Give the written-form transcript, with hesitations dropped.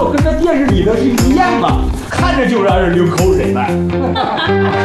跟那电视里的是一样啊，看着就让人流口水了。